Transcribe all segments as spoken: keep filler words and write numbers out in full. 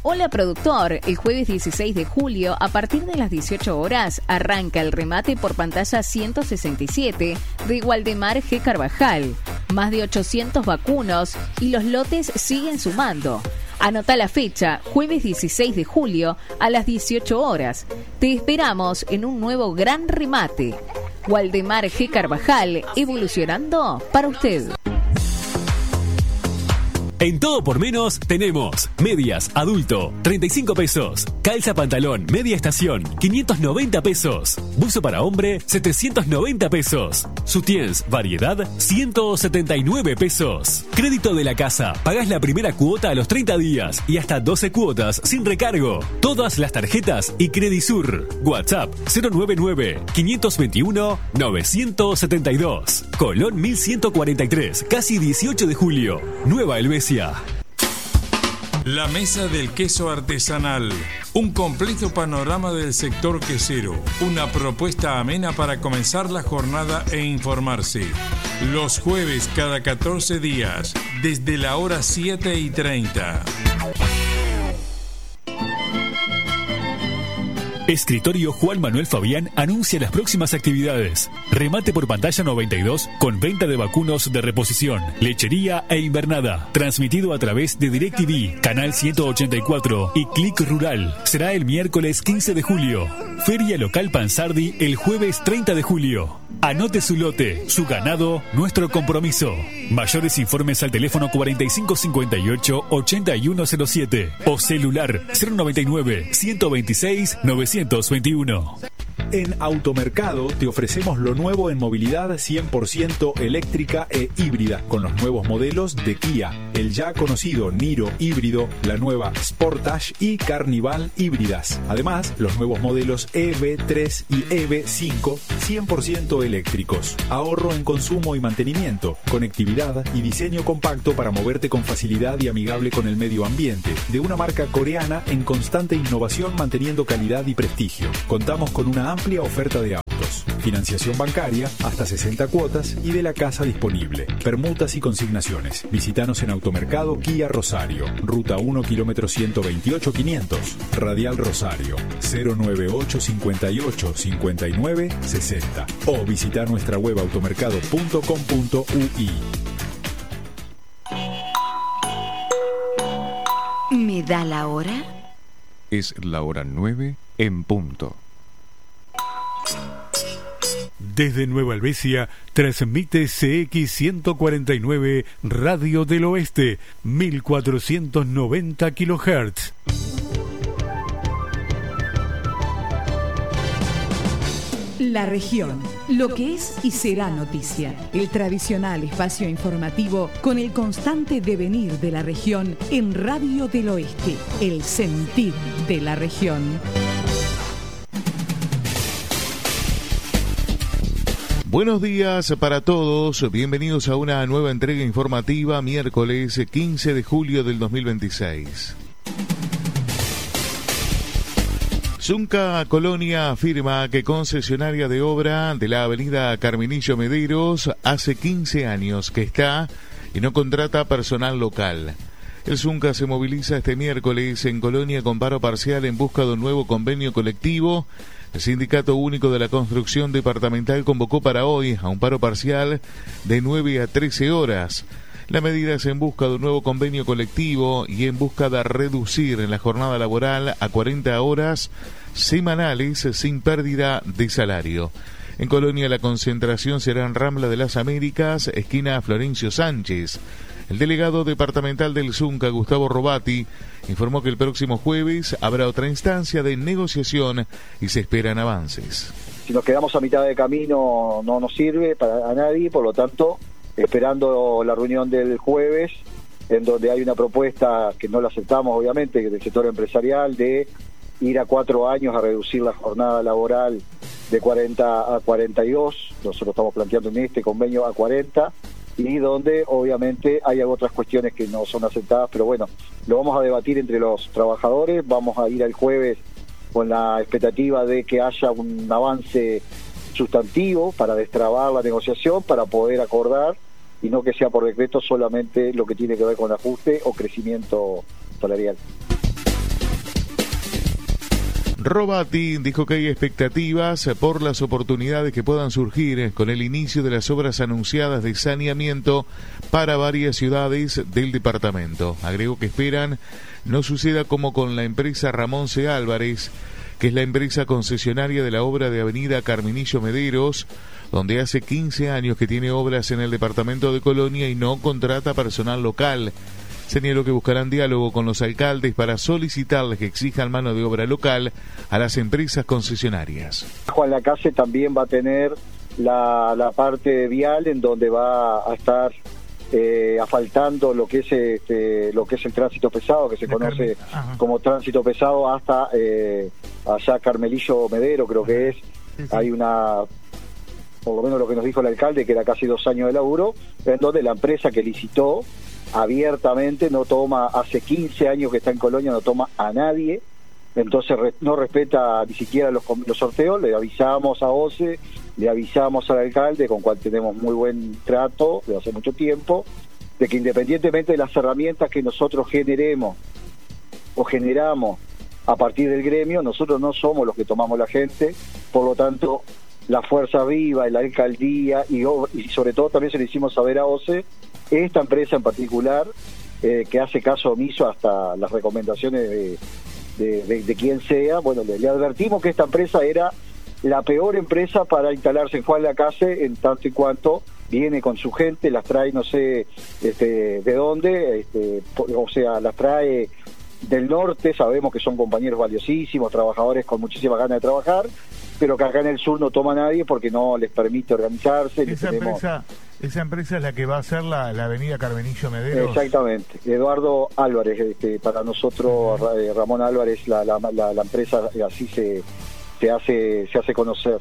Hola productor, el jueves dieciséis de julio a partir de las dieciocho horas arranca el remate por pantalla ciento sesenta y siete de Waldemar G. Carvajal. Más de ochocientos vacunos y los lotes siguen sumando. Anota la fecha, jueves dieciséis de julio a las dieciocho horas. Te esperamos en un nuevo gran remate. Waldemar G. Carvajal, evolucionando para usted. En Todo por Menos tenemos medias adulto, treinta y cinco pesos. Calza pantalón, media estación, quinientos noventa pesos. Buzo para hombre, setecientos noventa pesos. Sutiens, variedad, ciento setenta y nueve pesos. Crédito de la casa, pagás la primera cuota a los treinta días y hasta doce cuotas sin recargo. Todas las tarjetas y Credisur. WhatsApp cero nueve nueve, quinientos veintiuno, novecientos setenta y dos. Colón mil ciento cuarenta y tres, casi dieciocho de julio. Nueva Helvecia. La Mesa del Queso Artesanal. Un completo panorama del sector quesero. Una propuesta amena para comenzar la jornada e informarse. Los jueves cada catorce días, desde la hora siete y treinta. Escritorio Juan Manuel Fabián anuncia las próximas actividades. Remate por pantalla noventa y dos con venta de vacunos de reposición, lechería e invernada. Transmitido a través de DirecTV, Canal ciento ochenta y cuatro y Click Rural. Será el miércoles quince de julio. Feria Local Pansardi el jueves treinta de julio. Anote su lote, su ganado, nuestro compromiso. Mayores informes al teléfono cuarenta y cinco cincuenta y ocho, ochenta y uno cero siete o celular cero noventa y nueve, ciento veintiséis, novecientos veintiuno. En Automercado te ofrecemos lo nuevo en movilidad cien por ciento eléctrica e híbrida, con los nuevos modelos de Kia, el ya conocido Niro híbrido, la nueva Sportage y Carnival híbridas. Además, los nuevos modelos E V tres y E V cinco cien por ciento eléctricos. Ahorro en consumo y mantenimiento, conectividad y diseño compacto para moverte con facilidad y amigable con el medio ambiente. De una marca coreana en constante innovación, manteniendo calidad y prestigio. Contamos con una amplia oferta de autos, financiación bancaria, hasta sesenta cuotas y de la casa disponible, permutas y consignaciones. Visítanos en Automercado Kia Rosario, Ruta uno, kilómetro ciento veintiocho quinientos, Radial Rosario, cero nueve ocho cincuenta y ocho cincuenta y nueve sesenta o visita nuestra web automercado punto com punto u i. ¿Me da la hora? Es la hora nueve en punto. Desde Nueva Helvecia transmite C X ciento cuarenta y nueve Radio del Oeste, mil cuatrocientos noventa kilohertz. La región, lo que es y será noticia. El tradicional espacio informativo con el constante devenir de la región en Radio del Oeste, el sentir de la región. Buenos días para todos, bienvenidos a una nueva entrega informativa, miércoles quince de julio del dos mil veintiséis. Zunca Colonia afirma que concesionaria de obra de la avenida Carmenillo Mederos hace quince años que está y no contrata personal local. El Zunca se moviliza este miércoles en Colonia con paro parcial en busca de un nuevo convenio colectivo. El Sindicato Único de la Construcción Departamental convocó para hoy a un paro parcial de nueve a trece horas. La medida es en busca de un nuevo convenio colectivo y en busca de reducir la jornada laboral a cuarenta horas semanales sin pérdida de salario. En Colonia la concentración será en Rambla de las Américas, esquina Florencio Sánchez. El delegado departamental del Zunca, Gustavo Robati, informó que el próximo jueves habrá otra instancia de negociación y se esperan avances. Si nos quedamos a mitad de camino no nos sirve para a nadie, por lo tanto, esperando la reunión del jueves, en donde hay una propuesta que no la aceptamos, obviamente, del sector empresarial, de ir a cuatro años a reducir la jornada laboral de cuarenta a cuarenta y dos. Nosotros estamos planteando en este convenio a cuarenta, y donde obviamente hay otras cuestiones que no son aceptadas, pero bueno, lo vamos a debatir entre los trabajadores. Vamos a ir al jueves con la expectativa de que haya un avance sustantivo para destrabar la negociación, para poder acordar y no que sea por decreto solamente lo que tiene que ver con ajuste o crecimiento salarial. Robati dijo que hay expectativas por las oportunidades que puedan surgir con el inicio de las obras anunciadas de saneamiento para varias ciudades del departamento. Agregó que esperan no suceda como con la empresa Ramón C. Álvarez, que es la empresa concesionaria de la obra de Avenida Carminillo Mederos, donde hace quince años que tiene obras en el departamento de Colonia y no contrata personal local. Señaló que buscarán diálogo con los alcaldes para solicitarles que exijan mano de obra local a las empresas concesionarias. Juan Lacase también va a tener la, la parte vial en donde va a estar eh, asfaltando lo que es este, lo que es el tránsito pesado, que se la conoce como tránsito pesado hasta eh, allá Carmelillo Medero, creo que es. Sí, sí. Hay una, por lo menos lo que nos dijo el alcalde, que era casi dos años de laburo, en donde la empresa que licitó abiertamente no toma, hace quince años que está en Colonia, no toma a nadie, entonces re, no respeta ni siquiera los, los sorteos. Le avisamos a O C E, le avisamos al alcalde, con cual tenemos muy buen trato de hace mucho tiempo, de que independientemente de las herramientas que nosotros generemos o generamos a partir del gremio, nosotros no somos los que tomamos la gente, por lo tanto la Fuerza Viva, la alcaldía y, y sobre todo también se le hicimos saber a O C E, esta empresa en particular, eh, que hace caso omiso hasta las recomendaciones de, de, de, de quien sea, bueno, le, le advertimos que esta empresa era la peor empresa para instalarse en Juan Lacase, en tanto y cuanto viene con su gente, las trae no sé este, de dónde, este, o sea, las trae del norte, sabemos que son compañeros valiosísimos, trabajadores con muchísimas ganas de trabajar, pero que acá en el sur no toma nadie porque no les permite organizarse. Esa tenemos... empresa esa empresa es la que va a hacer la, la avenida Carmenillo Mederos. Exactamente, Eduardo Álvarez, este, para nosotros uh-huh. Ramón Álvarez, la, la, la, la empresa así se, se hace se hace conocer.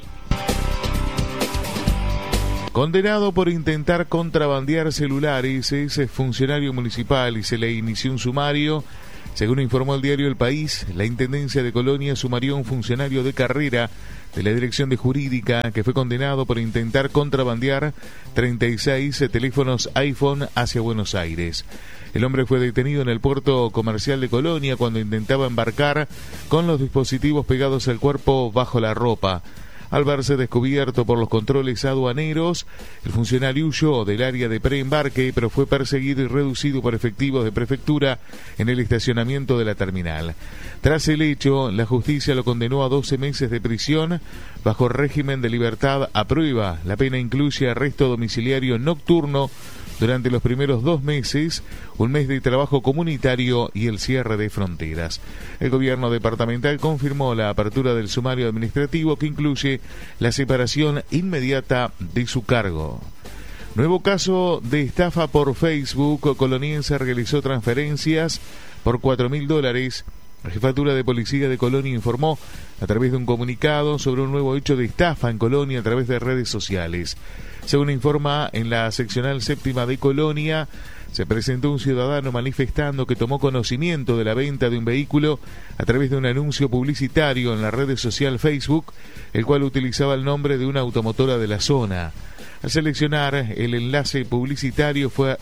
Condenado por intentar contrabandear celulares, es funcionario municipal y se le inició un sumario. Según informó el diario El País, la Intendencia de Colonia sumarió a un funcionario de carrera de la Dirección de Jurídica que fue condenado por intentar contrabandear treinta y seis teléfonos iPhone hacia Buenos Aires. El hombre fue detenido en el puerto comercial de Colonia cuando intentaba embarcar con los dispositivos pegados al cuerpo bajo la ropa. Al verse descubierto por los controles aduaneros, el funcionario huyó del área de preembarque, pero fue perseguido y reducido por efectivos de prefectura en el estacionamiento de la terminal. Tras el hecho, la justicia lo condenó a doce meses de prisión bajo régimen de libertad a prueba. La pena incluye arresto domiciliario nocturno durante los primeros dos meses, un mes de trabajo comunitario y el cierre de fronteras. El gobierno departamental confirmó la apertura del sumario administrativo que incluye la separación inmediata de su cargo. Nuevo caso de estafa por Facebook. Coloniense realizó transferencias por cuatro mil dólares. La Jefatura de Policía de Colonia informó a través de un comunicado sobre un nuevo hecho de estafa en Colonia a través de redes sociales. Según informa en la seccional séptima de Colonia, se presentó un ciudadano manifestando que tomó conocimiento de la venta de un vehículo a través de un anuncio publicitario en la red social Facebook, el cual utilizaba el nombre de una automotora de la zona. Al seleccionar el enlace publicitario fue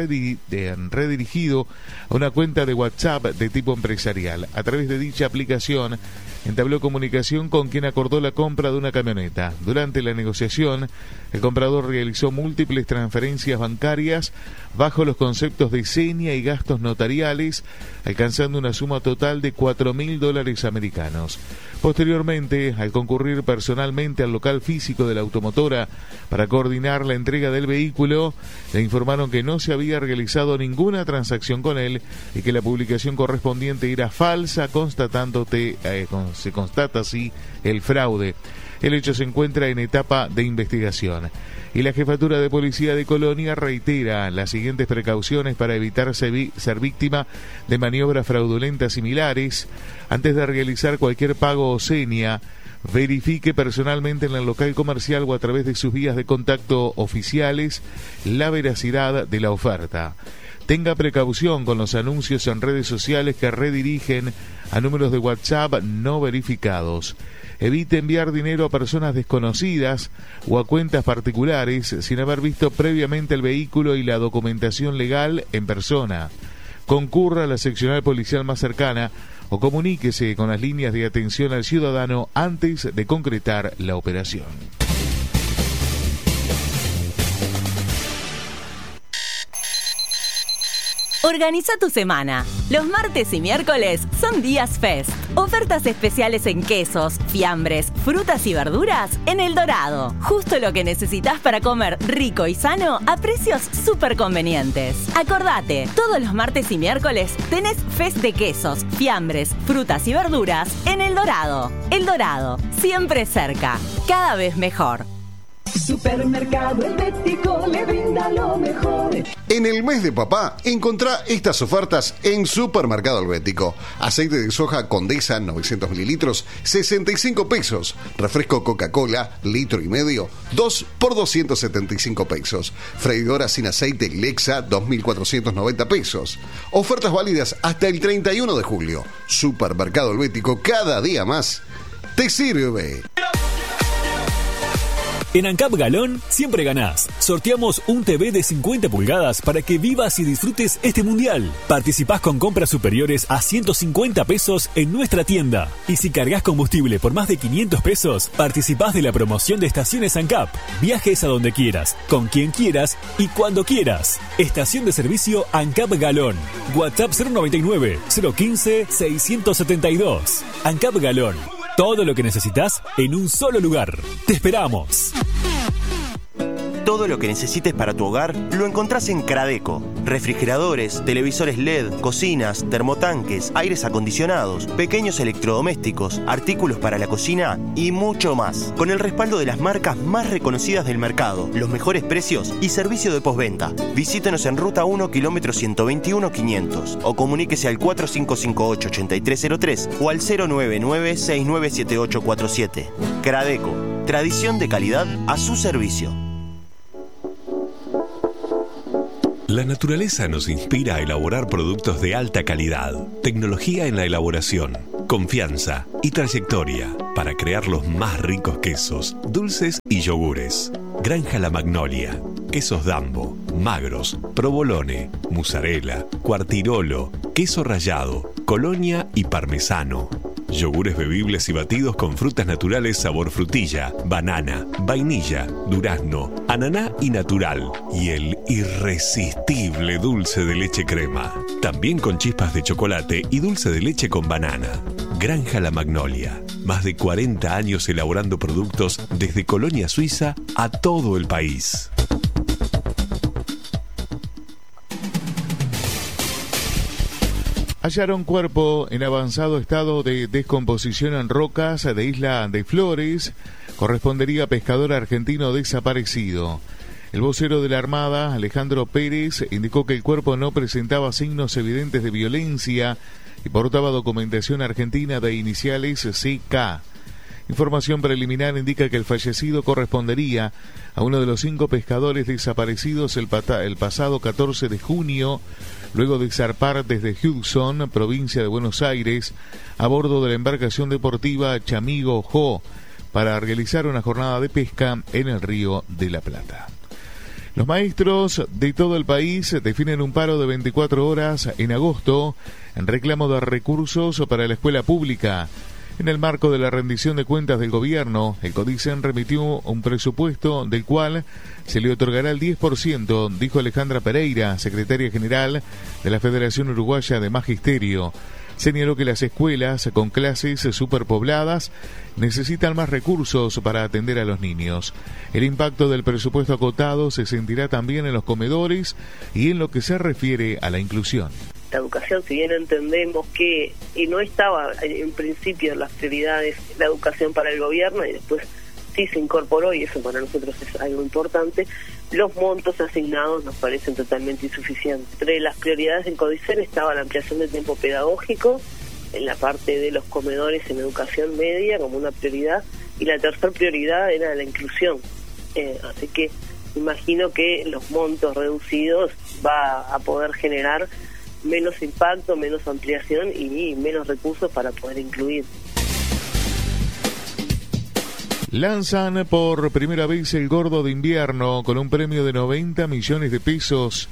redirigido a una cuenta de WhatsApp de tipo empresarial. A través de dicha aplicación entabló comunicación con quien acordó la compra de una camioneta. Durante la negociación, el comprador realizó múltiples transferencias bancarias bajo los conceptos de seña y gastos notariales, alcanzando una suma total de cuatro mil dólares americanos. Posteriormente, al concurrir personalmente al local físico de la automotora para coordinar la entrega del vehículo, le informaron que no se había realizado ninguna transacción con él y que la publicación correspondiente era falsa, constatándote, eh, con, se constata así el fraude. El hecho se encuentra en etapa de investigación. Y la Jefatura de Policía de Colonia reitera las siguientes precauciones para evitar ser víctima de maniobras fraudulentas similares. Antes de realizar cualquier pago o seña, verifique personalmente en el local comercial o a través de sus vías de contacto oficiales la veracidad de la oferta. Tenga precaución con los anuncios en redes sociales que redirigen a números de WhatsApp no verificados. Evite enviar dinero a personas desconocidas o a cuentas particulares sin haber visto previamente el vehículo y la documentación legal en persona. Concurra a la seccional policial más cercana o comuníquese con las líneas de atención al ciudadano antes de concretar la operación. Organiza tu semana. Los martes y miércoles son Días Fest. Ofertas especiales en quesos, fiambres, frutas y verduras en El Dorado. Justo lo que necesitas para comer rico y sano a precios súper convenientes. Acordate, todos los martes y miércoles tenés Fest de quesos, fiambres, frutas y verduras en El Dorado. El Dorado, siempre cerca, cada vez mejor. Supermercado Helvético le brinda lo mejor. En el mes de papá, encontrá estas ofertas en Supermercado Helvético. Aceite de soja Condesa, novecientos mililitros, sesenta y cinco pesos. Refresco Coca-Cola, litro y medio, dos por doscientos setenta y cinco pesos. Freidora sin aceite Lexa, dos mil cuatrocientos noventa pesos. Ofertas válidas hasta el treinta y uno de julio. Supermercado Helvético, cada día más te sirve. En ANCAP Galón siempre ganás. Sorteamos un T V de cincuenta pulgadas para que vivas y disfrutes este mundial. Participás con compras superiores a ciento cincuenta pesos en nuestra tienda. Y si cargas combustible por más de quinientos pesos, participás de la promoción de estaciones ANCAP. Viajes a donde quieras, con quien quieras y cuando quieras. Estación de servicio ANCAP Galón. WhatsApp cero noventa y nueve, cero quince, seiscientos setenta y dos. ANCAP Galón. Todo lo que necesitas en un solo lugar. ¡Te esperamos! Todo lo que necesites para tu hogar lo encontrás en Cradeco. Refrigeradores, televisores L E D, cocinas, termotanques, aires acondicionados, pequeños electrodomésticos, artículos para la cocina y mucho más. Con el respaldo de las marcas más reconocidas del mercado, los mejores precios y servicio de postventa. Visítenos en Ruta uno, kilómetro ciento veintiuno, quinientos o comuníquese al cuatro cinco cinco ocho, ocho tres cero tres o al cero nueve nueve, seis nueve siete ocho cuatro siete. Cradeco, tradición de calidad a su servicio. La naturaleza nos inspira a elaborar productos de alta calidad, tecnología en la elaboración, confianza y trayectoria para crear los más ricos quesos, dulces y yogures. Granja La Magnolia, quesos Dambo, magros, provolone, mozzarella, quartirolo, queso rallado, colonia y parmesano. Yogures bebibles y batidos con frutas naturales sabor frutilla, banana, vainilla, durazno, ananá y natural. Y el irresistible dulce de leche crema. También con chispas de chocolate y dulce de leche con banana. Granja La Magnolia. Más de cuarenta años elaborando productos desde Colonia Suiza a todo el país. Hallaron cuerpo en avanzado estado de descomposición en rocas de Isla de Flores. Correspondería a pescador argentino desaparecido. El vocero de la Armada, Alejandro Pérez, indicó que el cuerpo no presentaba signos evidentes de violencia y portaba documentación argentina de iniciales C K. Información preliminar indica que el fallecido correspondería a uno de los cinco pescadores desaparecidos el, pata- el pasado catorce de junio, luego de zarpar desde Hudson, provincia de Buenos Aires, a bordo de la embarcación deportiva Chamigo Jo, para realizar una jornada de pesca en el Río de la Plata. Los maestros de todo el país definen un paro de veinticuatro horas en agosto en reclamo de recursos para la escuela pública. En el marco de la rendición de cuentas del gobierno, el CODICEN remitió un presupuesto del cual se le otorgará el diez por ciento, dijo Alejandra Pereira, secretaria general de la Federación Uruguaya de Magisterio. Señaló que las escuelas con clases superpobladas necesitan más recursos para atender a los niños. El impacto del presupuesto acotado se sentirá también en los comedores y en lo que se refiere a la inclusión. La educación, si bien entendemos que y no estaba en principio en las prioridades la educación para el gobierno y después sí se incorporó y eso para nosotros es algo importante, los montos asignados nos parecen totalmente insuficientes. Entre las prioridades del CODICEN estaba la ampliación del tiempo pedagógico, en la parte de los comedores en educación media como una prioridad, y la tercera prioridad era la inclusión. Eh, así que imagino que los montos reducidos va a poder generar menos impacto, menos ampliación y menos recursos para poder incluir. Lanzan por primera vez el Gordo de Invierno con un premio de noventa millones de pesos.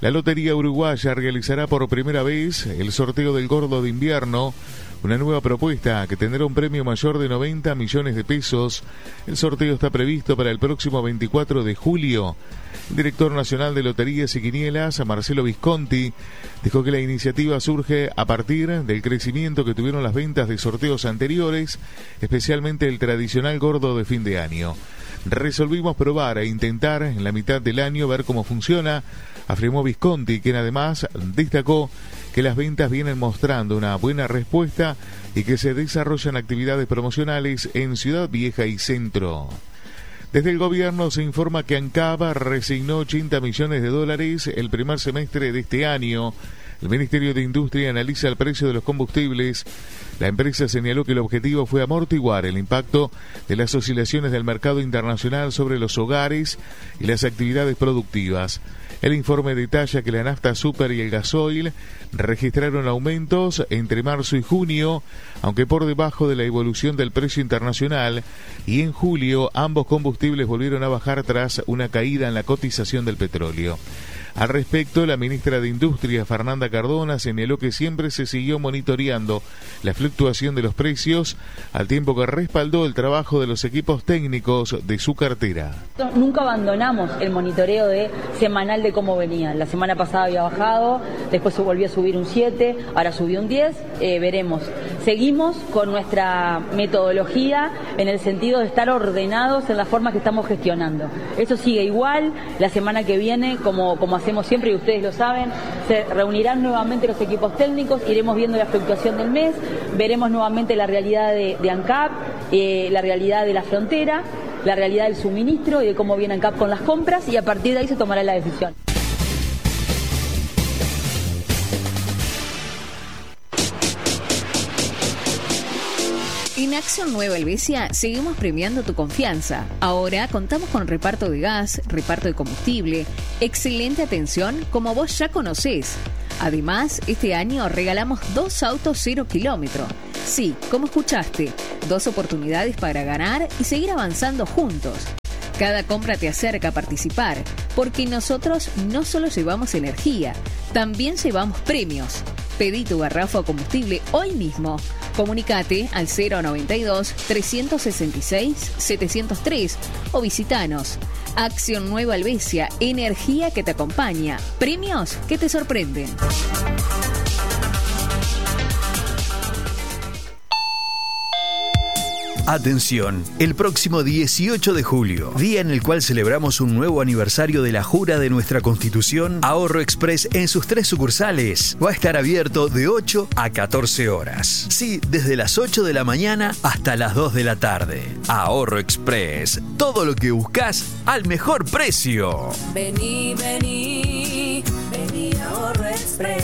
La Lotería Uruguaya realizará por primera vez el sorteo del Gordo de Invierno, una nueva propuesta que tendrá un premio mayor de noventa millones de pesos. El sorteo está previsto para el próximo veinticuatro de julio. El director nacional de Loterías y Quinielas, Marcelo Visconti, dijo que la iniciativa surge a partir del crecimiento que tuvieron las ventas de sorteos anteriores, especialmente el tradicional Gordo de fin de año. Resolvimos probar e intentar en la mitad del año ver cómo funciona, afirmó Visconti, quien además destacó que las ventas vienen mostrando una buena respuesta y que se desarrollan actividades promocionales en Ciudad Vieja y Centro. Desde el gobierno se informa que ANCAP resignó ochenta millones de dólares el primer semestre de este año. El Ministerio de Industria analiza el precio de los combustibles. La empresa señaló que el objetivo fue amortiguar el impacto de las oscilaciones del mercado internacional sobre los hogares y las actividades productivas. El informe detalla que la nafta super y el gasoil registraron aumentos entre marzo y junio, aunque por debajo de la evolución del precio internacional, y en julio ambos combustibles volvieron a bajar tras una caída en la cotización del petróleo. Al respecto, la ministra de Industria, Fernanda Cardona, señaló que siempre se siguió monitoreando la fluctuación de los precios, al tiempo que respaldó el trabajo de los equipos técnicos de su cartera. Nunca abandonamos el monitoreo de semanal de cómo venía. La semana pasada había bajado, después se volvió a subir un siete, ahora subió un diez, eh, veremos. Seguimos con nuestra metodología en el sentido de estar ordenados en la forma que estamos gestionando. Eso sigue igual, la semana que viene, como, como hacemos siempre y ustedes lo saben, se reunirán nuevamente los equipos técnicos, iremos viendo la fluctuación del mes, veremos nuevamente la realidad de, de ANCAP, eh, la realidad de la frontera, la realidad del suministro y de cómo viene ANCAP con las compras, y a partir de ahí se tomará la decisión. En Acción Nueva Helvecia seguimos premiando tu confianza. Ahora contamos con reparto de gas, reparto de combustible, excelente atención como vos ya conocés. Además, este año regalamos dos autos cero kilómetro. Sí, como escuchaste, dos oportunidades para ganar y seguir avanzando juntos. Cada compra te acerca a participar, porque nosotros no solo llevamos energía, también llevamos premios. Pedí tu garrafa o combustible hoy mismo. Comunicate al cero noventa y dos, trescientos sesenta y seis, setecientos tres o visitanos. Acción Nueva Helvecia, energía que te acompaña, premios que te sorprenden. Atención, el próximo dieciocho de julio, día en el cual celebramos un nuevo aniversario de la jura de nuestra Constitución, Ahorro Express en sus tres sucursales va a estar abierto de ocho a catorce horas. Sí, desde las ocho de la mañana hasta las dos de la tarde. Ahorro Express, todo lo que buscas al mejor precio. Vení, vení, vení a Ahorro Express.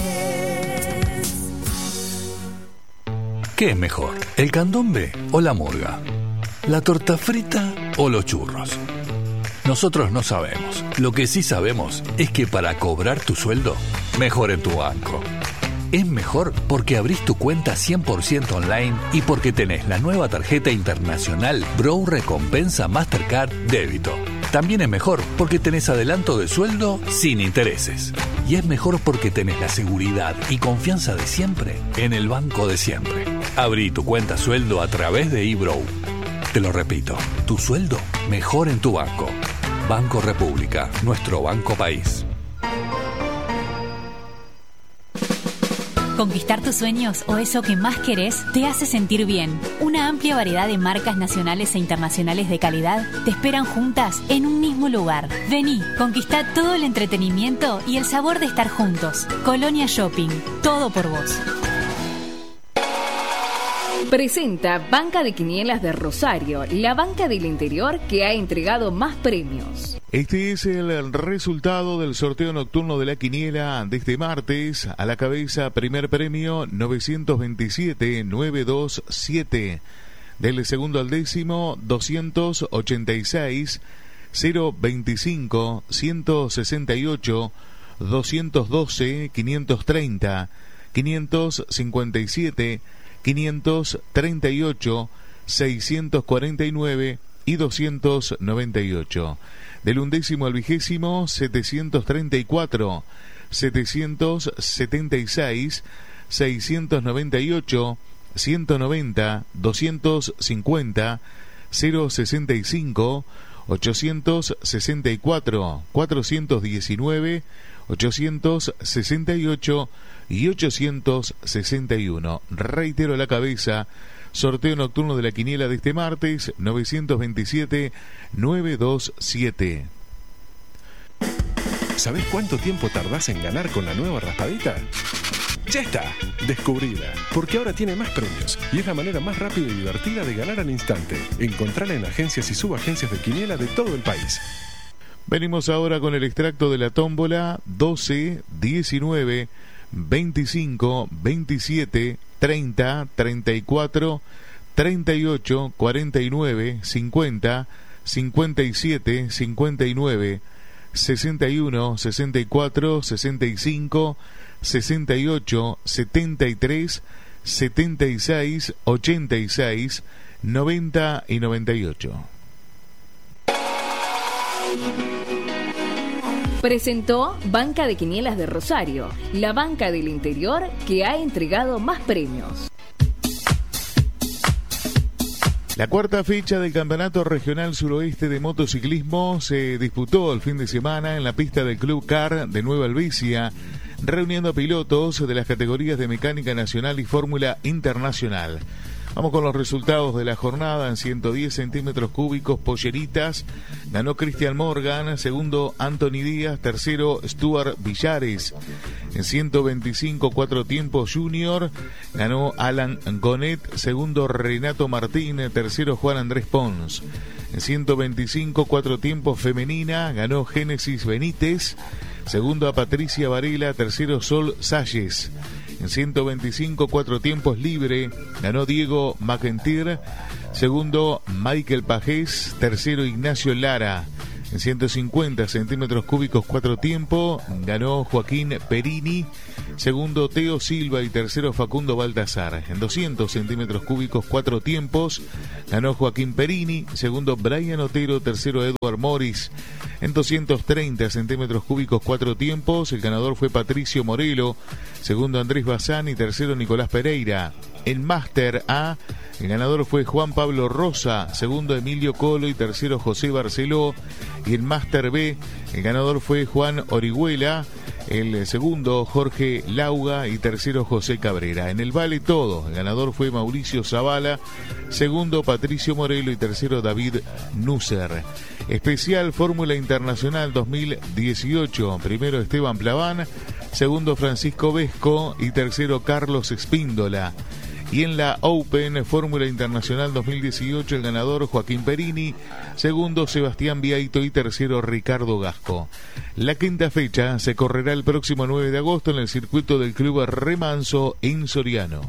¿Qué es mejor, el candombe o la murga? ¿La torta frita o los churros? Nosotros no sabemos. Lo que sí sabemos es que para cobrar tu sueldo, mejor en tu banco. Es mejor porque abrís tu cuenta cien por ciento online y porque tenés la nueva tarjeta internacional Bro Recompensa Mastercard Débito. También es mejor porque tenés adelanto de sueldo sin intereses. Y es mejor porque tenés la seguridad y confianza de siempre en el banco de siempre. Abrí tu cuenta sueldo a través de eBrow. Te lo repito, tu sueldo mejor en tu banco. Banco República, nuestro banco país. Conquistar tus sueños o eso que más querés te hace sentir bien. Una amplia variedad de marcas nacionales e internacionales de calidad te esperan juntas en un mismo lugar. Vení, conquistá todo el entretenimiento y el sabor de estar juntos. Colonia Shopping, todo por vos. Presenta Banca de Quinielas de Rosario, la banca del interior que ha entregado más premios. Este es el resultado del sorteo nocturno de la quiniela de este martes. A la cabeza, primer premio novecientos veintisiete, novecientos veintisiete. Del segundo al décimo, doscientos ochenta y seis, cero veinticinco, ciento sesenta y ocho, doscientos doce, quinientos treinta, quinientos cincuenta y siete, quinientos treinta y ocho, seiscientos cuarenta y nueve y doscientos noventa y ocho. Del undécimo al vigésimo, setecientos treinta y cuatro, setecientos setenta y seis, seiscientos noventa y ocho, ciento noventa, doscientos cincuenta, cero sesenta y cinco, ochocientos sesenta y cuatro, cuatrocientos diecinueve, ochocientos sesenta y ocho y ochocientos sesenta y uno. Reitero la cabeza, sorteo nocturno de la quiniela de este martes, novecientos veintisiete, novecientos veintisiete. ¿Sabés cuánto tiempo tardás en ganar con la nueva raspadita? Ya está, descubrila, porque ahora tiene más premios y es la manera más rápida y divertida de ganar al instante. Encontrala en agencias y subagencias de quiniela de todo el país. Venimos ahora con el extracto de la tómbola doce, diecinueve, veinticinco, veintisiete, treinta, treinta y cuatro, treinta y ocho, cuarenta y nueve, cincuenta, cincuenta y siete, cincuenta y nueve, sesenta y uno, sesenta y cuatro, sesenta y cinco, sesenta y ocho, setenta y tres, setenta y seis, ochenta y seis, noventa y noventa y ocho. Presentó Banca de Quinielas de Rosario, la banca del interior que ha entregado más premios. La cuarta fecha del Campeonato Regional Suroeste de Motociclismo se disputó el fin de semana en la pista del Club Car de Nueva Albesia, reuniendo a pilotos de las categorías de Mecánica Nacional y Fórmula Internacional. Vamos con los resultados de la jornada. En ciento diez centímetros cúbicos, Polleritas, ganó Cristian Morgan, segundo Anthony Díaz, tercero Stuart Villares. En ciento veinticinco cuatro tiempos junior, ganó Alan Gonet, segundo Renato Martín, tercero Juan Andrés Pons. En ciento veinticinco cuatro tiempos femenina, ganó Génesis Benítez, segundo a Patricia Varela, tercero Sol Salles. En ciento veinticinco cuatro tiempos libre, ganó Diego McEntire, segundo Michael Pajés, tercero Ignacio Lara. En ciento cincuenta centímetros cúbicos cuatro tiempo, ganó Joaquín Perini, segundo Teo Silva y tercero Facundo Baltasar. En doscientos centímetros cúbicos cuatro tiempos, ganó Joaquín Perini, segundo Brian Otero, tercero Edward Morris. En doscientos treinta centímetros cúbicos cuatro tiempos, el ganador fue Patricio Morelo, segundo Andrés Bazán y tercero Nicolás Pereira. En Máster A, el ganador fue Juan Pablo Rosa, segundo Emilio Colo y tercero José Barceló. Y en Máster B, el ganador fue Juan Orihuela, el segundo Jorge Lauga y tercero José Cabrera. En el Vale Todo, el ganador fue Mauricio Zavala, segundo Patricio Morelo y tercero David Nusser. Especial Fórmula Internacional dos mil dieciocho, primero Esteban Plaván, segundo Francisco Vesco y tercero Carlos Espíndola. Y en la Open Fórmula Internacional dos mil dieciocho, el ganador Joaquín Perini, segundo Sebastián Viaito y tercero Ricardo Gasco. La quinta fecha se correrá el próximo nueve de agosto en el circuito del Club Remanso en Soriano.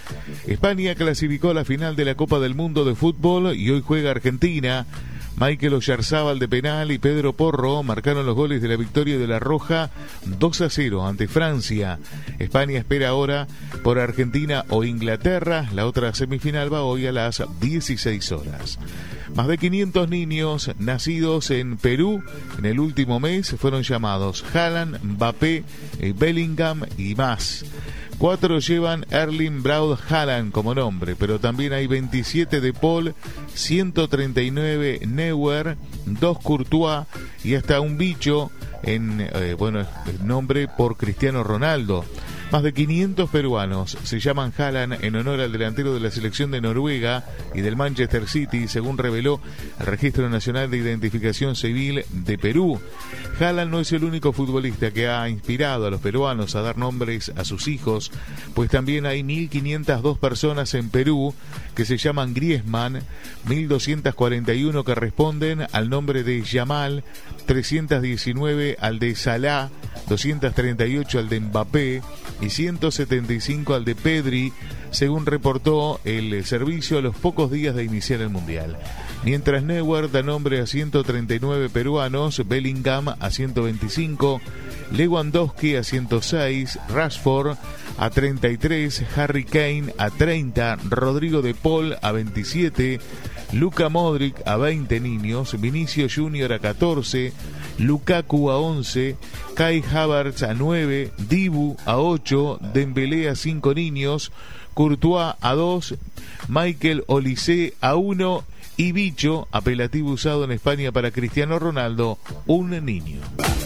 España clasificó a la final de la Copa del Mundo de Fútbol y hoy juega Argentina. Michael Oyarzábal de penal y Pedro Porro marcaron los goles de la victoria de La Roja dos a cero ante Francia. España espera ahora por Argentina o Inglaterra. La otra semifinal va hoy a las dieciséis horas. Más de quinientos niños nacidos en Perú en el último mes fueron llamados Haaland, Mbappé, Bellingham y más. Cuatro llevan Erling Braut Haaland como nombre, pero también hay veintisiete de Paul, ciento treinta y nueve Neuer, dos Courtois y hasta un bicho en eh, bueno, el nombre por Cristiano Ronaldo. Más de quinientos peruanos se llaman Haaland en honor al delantero de la selección de Noruega y del Manchester City, según reveló el Registro Nacional de Identificación Civil de Perú. Haaland no es el único futbolista que ha inspirado a los peruanos a dar nombres a sus hijos, pues también hay mil quinientas dos personas en Perú que se llaman Griezmann, mil doscientos cuarenta y uno que responden al nombre de Yamal, trescientos diecinueve al de Salah, doscientos treinta y ocho al de Mbappé y ciento setenta y cinco al de Pedri, según reportó el servicio a los pocos días de iniciar el Mundial. Mientras Neuer da nombre a ciento treinta y nueve peruanos, Bellingham a ciento veinticinco, Lewandowski a ciento seis, Rashford a treinta y tres, Harry Kane a treinta, Rodrigo de Paul a veintisiete, Luka Modric a veinte niños, Vinicius Junior a catorce, Lukaku a once, Kai Havertz a nueve, Dibu a ocho, Dembélé a cinco niños, Courtois a dos, Michael Olise a uno y Bicho, apelativo usado en España para Cristiano Ronaldo, un niño.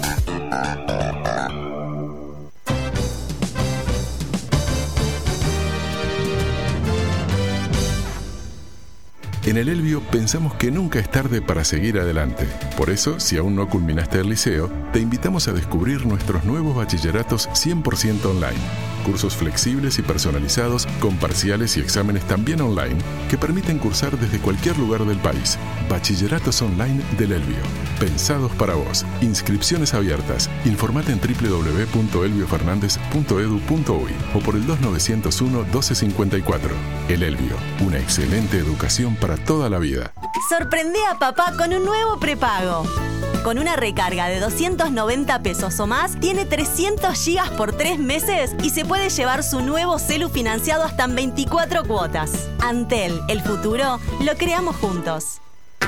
En el Elbio pensamos que nunca es tarde para seguir adelante. Por eso, si aún no culminaste el liceo, te invitamos a descubrir nuestros nuevos bachilleratos cien por ciento online. Cursos flexibles y personalizados con parciales y exámenes también online que permiten cursar desde cualquier lugar del país. Bachilleratos online del Elbio. Pensados para vos. Inscripciones abiertas. Informate en doble u doble u doble u punto elbio fernández punto edu punto uy o por el dos nueve cero uno, doce cincuenta y cuatro. El Elbio. Una excelente educación para toda la vida. Sorprende a papá con un nuevo prepago. Con una recarga de doscientos noventa pesos o más, tiene trescientos gigas por tres meses y se puede llevar su nuevo celu financiado hasta en veinticuatro cuotas. Antel, el futuro, lo creamos juntos.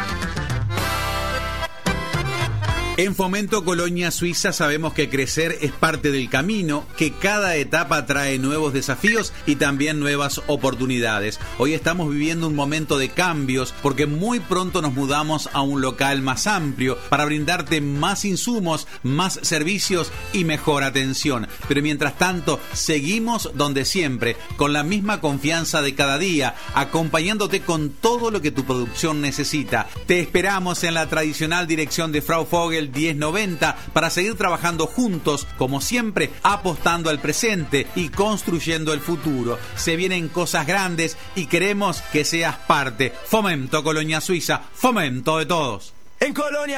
En Fomento Colonia Suiza sabemos que crecer es parte del camino, que cada etapa trae nuevos desafíos y también nuevas oportunidades. Hoy estamos viviendo un momento de cambios porque muy pronto nos mudamos a un local más amplio para brindarte más insumos, más servicios y mejor atención. Pero mientras tanto, seguimos donde siempre, con la misma confianza de cada día, acompañándote con todo lo que tu producción necesita. Te esperamos en la tradicional dirección de Frau Vogel diez noventa para seguir trabajando juntos, como siempre, apostando al presente y construyendo el futuro. Se vienen cosas grandes y queremos que seas parte. Fomento Colonia Suiza, fomento de todos. En Colonia